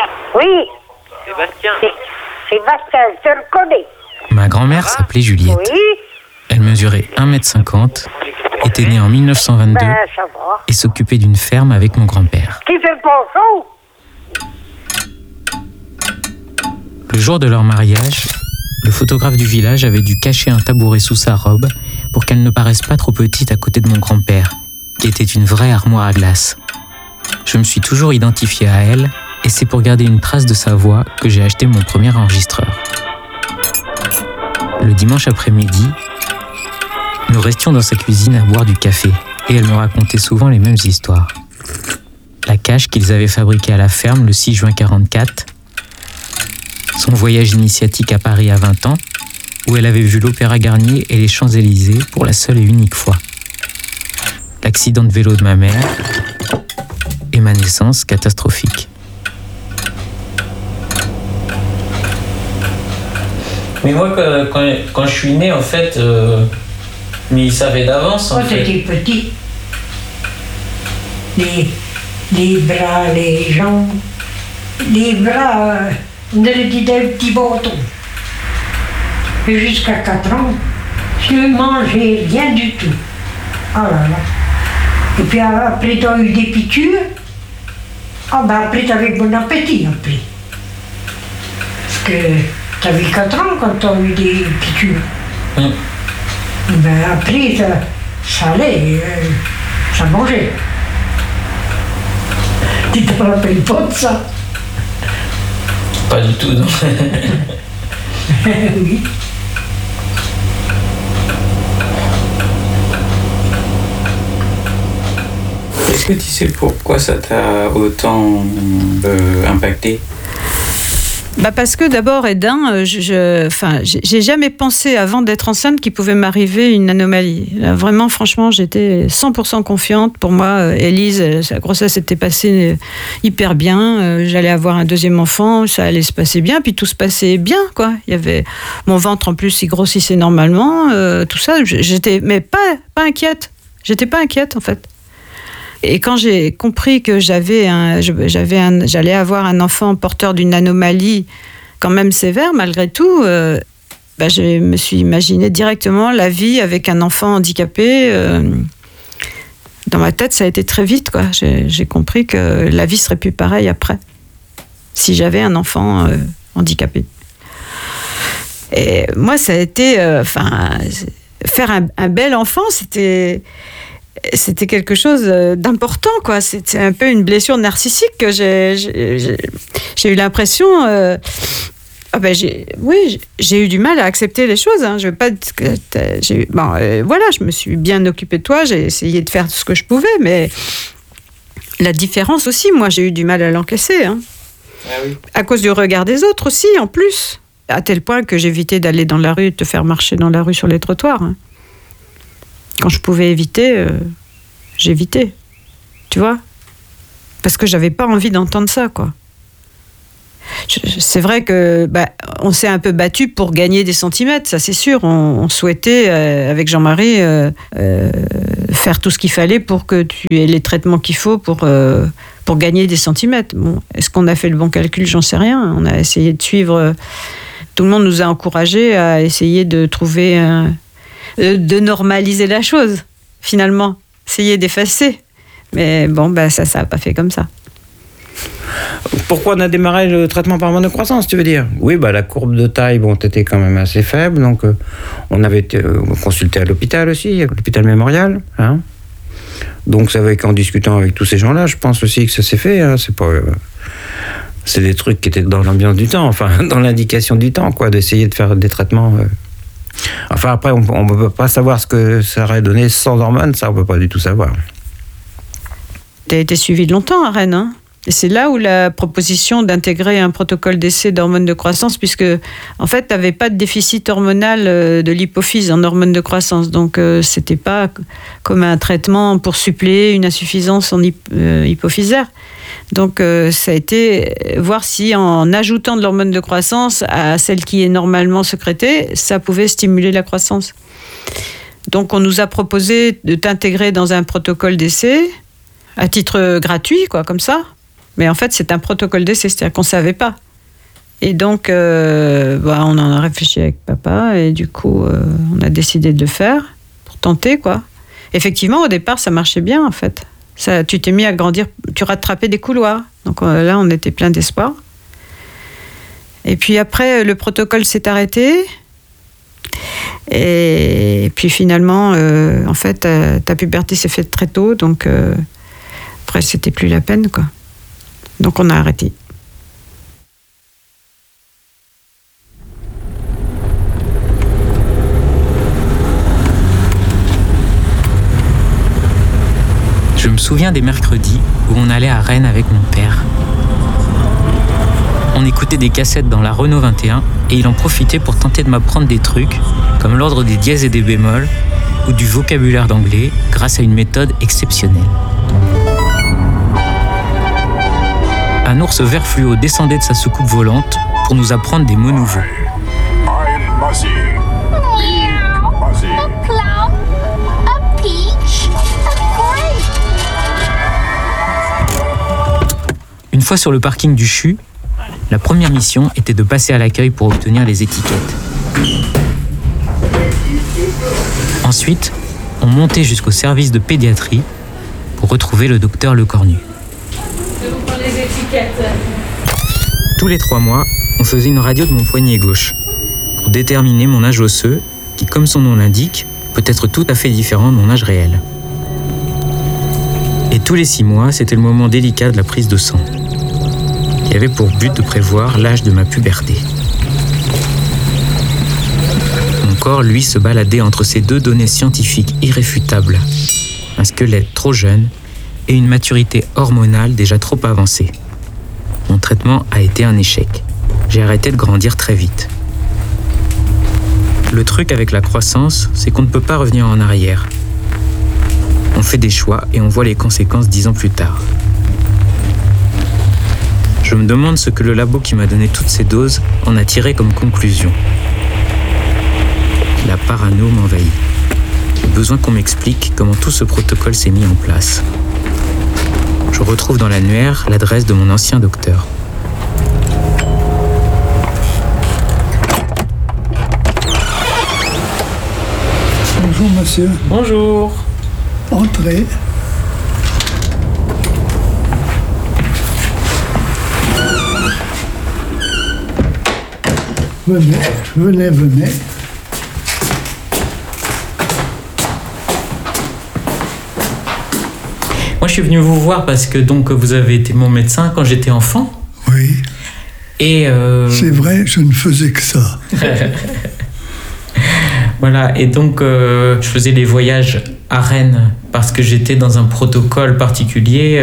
Oui. Sébastien. Sébastien, je le connais. Ma grand-mère s'appelait Juliette. Oui. Elle mesurait 1,50 m, était née en 1922 Ben, ça va. et s'occupait d'une ferme avec mon grand-père. Qui fait le ponceau? Le jour de leur mariage, le photographe du village avait dû cacher un tabouret sous sa robe pour qu'elle ne paraisse pas trop petite à côté de mon grand-père, qui était une vraie armoire à glace. Je me suis toujours identifié à elle et c'est pour garder une trace de sa voix que j'ai acheté mon premier enregistreur. Le dimanche après-midi, nous restions dans sa cuisine à boire du café et elle me racontait souvent les mêmes histoires. La cache qu'ils avaient fabriquée à la ferme le 6 juin 1944, son voyage initiatique à Paris à 20 ans, où elle avait vu l'Opéra Garnier et les Champs-Élysées pour la seule et unique fois. L'accident de vélo de ma mère et ma naissance catastrophique. Mais moi, quand je suis né, en fait, mais ils savaient d'avance, en Quand fait. j'étais petit, les bras, les jambes, les bras, on avait dit des petits bâtons. Et jusqu'à 4 ans, je ne mangeais rien du tout. Ah là là. Et puis après, tu as eu des piqûres. Ah ben après, tu avais bon appétit après. Parce que tu avais 4 ans quand tu as eu des piqûres. Ben après, ça allait, ça mangeait. Tu te rappelles pas de ça? Pas du tout, non. Oui. Est-ce que tu sais pourquoi ça t'a autant impacté? Bah parce que d'abord, Edin, j'ai jamais pensé avant d'être enceinte qu'il pouvait m'arriver une anomalie. Là, vraiment, franchement, j'étais 100% confiante. Pour moi, Élise, sa grossesse s'était passée hyper bien. J'allais avoir un deuxième enfant, ça allait se passer bien, puis tout se passait bien, quoi. Il y avait mon ventre en plus, il grossissait normalement, tout ça. J'étais, mais pas inquiète. J'étais pas inquiète en fait. Et quand j'ai compris que j'allais avoir un enfant porteur d'une anomalie quand même sévère, malgré tout, je me suis imaginé directement la vie avec un enfant handicapé. Dans ma tête, ça a été très vite, quoi. J'ai compris que la vie serait plus pareille après, si j'avais un enfant handicapé. Et moi, ça a été... faire un bel enfant, c'était quelque chose d'important, quoi. C'était un peu une blessure narcissique que j'ai eu l'impression. J'ai eu du mal à accepter les choses. Hein. Je veux pas. Je me suis bien occupée de toi. J'ai essayé de faire ce que je pouvais, mais la différence aussi, moi, j'ai eu du mal à l'encaisser. Hein. Ah oui. À cause du regard des autres aussi, en plus, à tel point que j'évitais d'aller dans la rue, de te faire marcher dans la rue sur les trottoirs. Hein. Quand je pouvais éviter, j'évitais, tu vois, parce que j'avais pas envie d'entendre ça, quoi. C'est vrai que on s'est un peu battu pour gagner des centimètres, ça c'est sûr. On souhaitait, avec Jean-Marie, faire tout ce qu'il fallait pour que tu aies les traitements qu'il faut pour gagner des centimètres. Bon, est-ce qu'on a fait le bon calcul? J'en sais rien. On a essayé de suivre. Tout le monde nous a encouragés à essayer de trouver de normaliser la chose, finalement. Essayer d'effacer. Mais bon, ça n'a pas fait comme ça. Pourquoi on a démarré le traitement par hormone de croissance, tu veux dire? Oui, la courbe de taille, était quand même assez faible, donc on avait été consulté à l'hôpital aussi, à l'hôpital Mémorial. Hein. Donc c'est qu'en discutant avec tous ces gens-là, je pense aussi que ça s'est fait. Hein. C'est pas... c'est des trucs qui étaient dans l'ambiance du temps, dans l'indication du temps, quoi, d'essayer de faire des traitements... après, on ne peut pas savoir ce que ça aurait donné sans hormones, ça on ne peut pas du tout savoir. Tu as été suivi longtemps à Rennes, hein? Et c'est là où la proposition d'intégrer un protocole d'essai d'hormones de croissance, puisque en fait, tu n'avais pas de déficit hormonal de l'hypophyse en hormones de croissance. Donc, ce n'était pas comme un traitement pour suppléer une insuffisance en hypophysaire. Donc, ça a été voir si en ajoutant de l'hormone de croissance à celle qui est normalement sécrétée, ça pouvait stimuler la croissance. Donc, on nous a proposé de t'intégrer dans un protocole d'essai à titre gratuit, quoi, comme ça. Mais en fait, c'est un protocole d'essai, c'est-à-dire qu'on ne savait pas. Et donc, on en a réfléchi avec papa, et du coup, on a décidé de le faire, pour tenter, quoi. Effectivement, au départ, ça marchait bien, en fait. Ça, tu t'es mis à grandir, tu rattrapais des couloirs. Donc là, on était plein d'espoir. Et puis après, le protocole s'est arrêté. Et puis finalement, en fait, ta puberté s'est faite très tôt, donc après, c'était plus la peine, quoi. Donc on a arrêté. Je me souviens des mercredis où on allait à Rennes avec mon père. On écoutait des cassettes dans la Renault 21 et il en profitait pour tenter de m'apprendre des trucs comme l'ordre des dièses et des bémols ou du vocabulaire d'anglais grâce à une méthode exceptionnelle. Un ours vert fluo descendait de sa soucoupe volante pour nous apprendre des mots nouveaux. I'm Muzzy. Muzzy. A clown, a peach, a grape. Une fois sur le parking du CHU, la première mission était de passer à l'accueil pour obtenir les étiquettes. Ensuite, on montait jusqu'au service de pédiatrie pour retrouver le docteur Lecornu. Je vous prends les étiquettes. Tous les 3 mois, on faisait une radio de mon poignet gauche pour déterminer mon âge osseux qui, comme son nom l'indique, peut être tout à fait différent de mon âge réel. Et tous les 6 mois, c'était le moment délicat de la prise de sang, qui avait pour but de prévoir l'âge de ma puberté. Mon corps, lui, se baladait entre ces deux données scientifiques irréfutables. Un squelette trop jeune et une maturité hormonale déjà trop avancée. Mon traitement a été un échec. J'ai arrêté de grandir très vite. Le truc avec la croissance, c'est qu'on ne peut pas revenir en arrière. On fait des choix et on voit les conséquences 10 ans plus tard. Je me demande ce que le labo qui m'a donné toutes ces doses en a tiré comme conclusion. La parano m'envahit. J'ai besoin qu'on m'explique comment tout ce protocole s'est mis en place. Je retrouve dans l'annuaire l'adresse de mon ancien docteur. Bonjour monsieur, Bonjour. entrez. Venez. Moi, je suis venu vous voir parce que donc vous avez été mon médecin quand j'étais enfant. Oui, Et c'est vrai, je ne faisais que ça. voilà. Et donc, je faisais des voyages à Rennes parce que j'étais dans un protocole particulier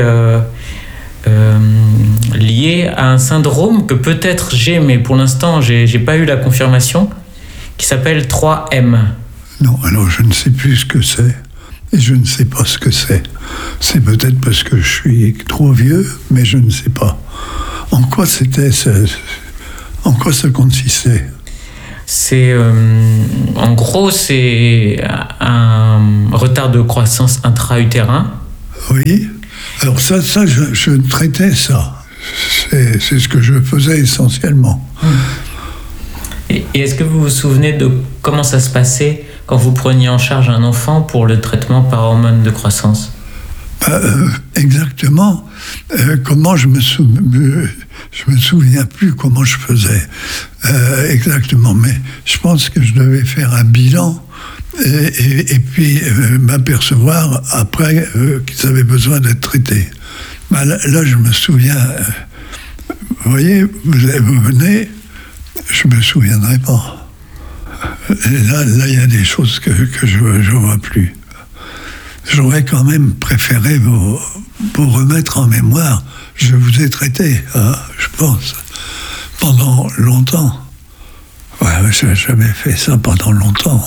lié à un syndrome que peut-être j'ai, mais pour l'instant, j'ai pas eu la confirmation, qui s'appelle 3M. Non, alors je ne sais plus ce que c'est. Et je ne sais pas ce que c'est. C'est peut-être parce que je suis trop vieux, mais je ne sais pas. En quoi en quoi ça consistait? C'est en gros, c'est un retard de croissance intra-utérin. Oui. Alors ça je traitais ça. C'est ce que je faisais essentiellement. Et est-ce que vous vous souvenez de comment ça se passait quand vous preniez en charge un enfant pour le traitement par hormone de croissance? Exactement. Comment je me souviens plus comment je faisais exactement, mais je pense que je devais faire un bilan et puis m'apercevoir après qu'ils avaient besoin d'être traités. Là, je me souviens. Vous voyez, vous venez, je me souviendrai pas. Et là, il y a des choses que je vois plus. J'aurais quand même préféré vous remettre en mémoire. Je vous ai traité, hein, je pense, pendant longtemps. Ouais, je n'ai jamais fait ça pendant longtemps.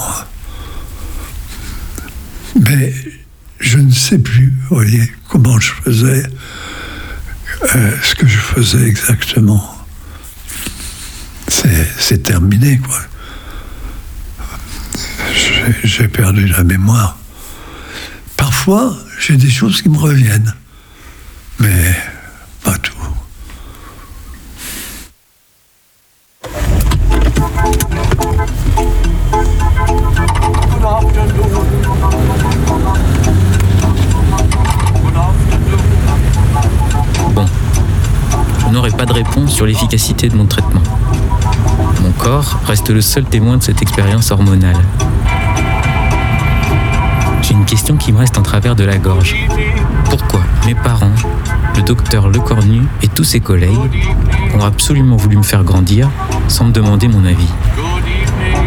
Mais je ne sais plus, vous voyez, comment je faisais, ce que je faisais exactement. C'est terminé, quoi. J'ai perdu la mémoire. Parfois, j'ai des choses qui me reviennent, mais pas tout. n'aurai pas de réponse sur l'efficacité de mon traitement. Mon corps reste le seul témoin de cette expérience hormonale. J'ai une question qui me reste en travers de la gorge. Pourquoi mes parents, le docteur Lecornu et tous ses collègues ont absolument voulu me faire grandir sans me demander mon avis ?